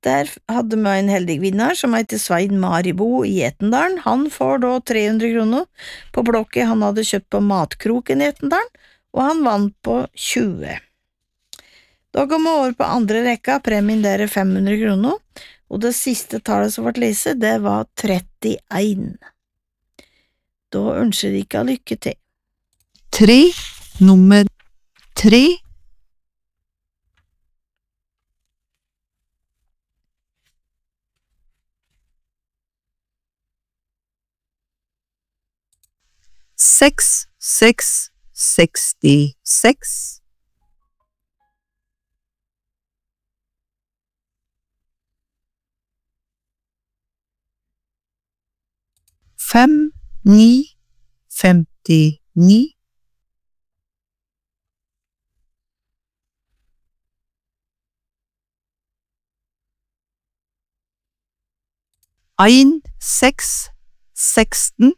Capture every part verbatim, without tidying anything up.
Der hadde vi en heldig vinner som heter Svein Maribo i Etendalen. Han får da tre hundre kroner på blokket han hadde kjøpt på Matkroken i Etendalen, og han vant på tjue. Da går vi over på andre rekka, premien der er fem hundre kroner, og det siste tallet som ble lese, det var trettien. Da ønsker jeg dere lykke til. Tre, nummer tre. Seks, seks, sekstiseks. Fem, ni, femtini. Ein, seks, seksten.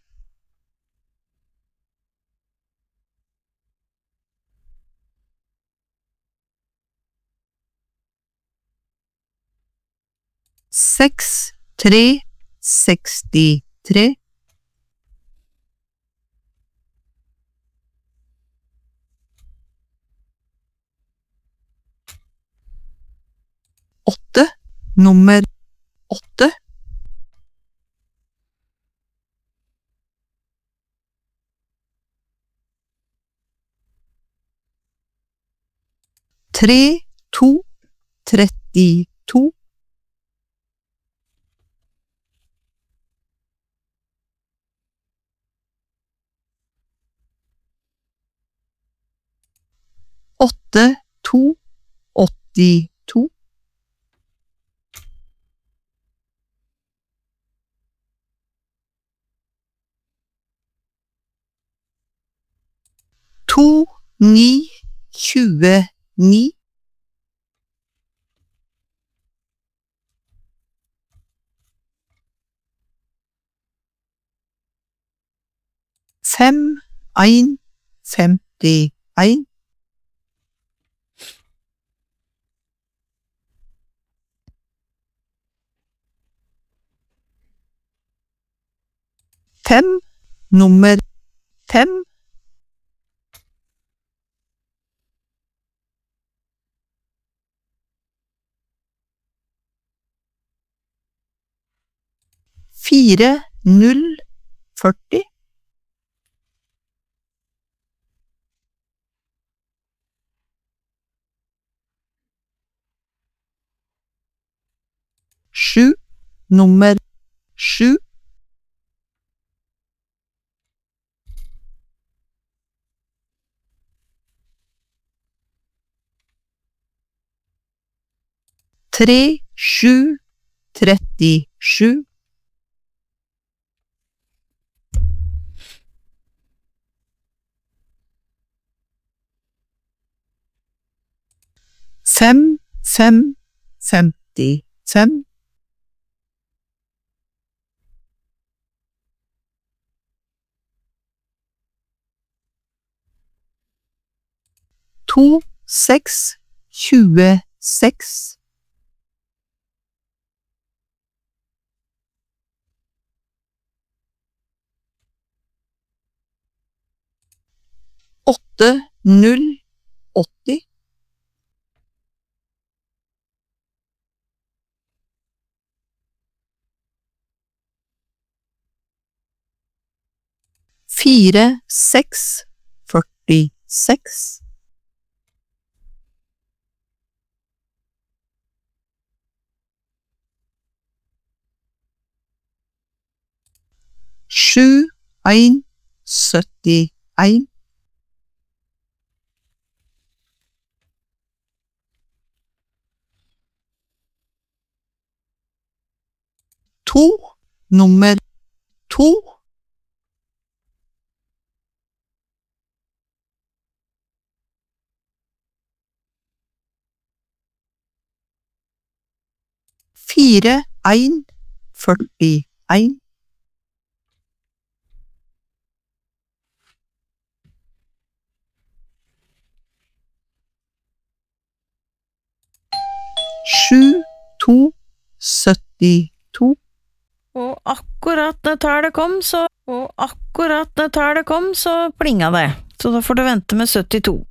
Seks, tre, sekstitre. Åtte, nummer åtte. Tre, to, trettito. Åtte, to, åttito. To, ni, tjueni. Fem, ein, femtien. Fem, nummer fem. Fire, null, førti. Sju, nummer sju. Tre, sju, trettisju. Fem, fem, femtifem. To, seks, tjueseks. Åtte, null, åtti. Fire, seks, førtiseks. Sju, ein, syttien. To, nummer to. Fire, ein, førtien. Sju, to, syttito. Og akkurat når tallet kom, så Og akkurat når tallet kom, så plinga det. Så da får du vente med syttito.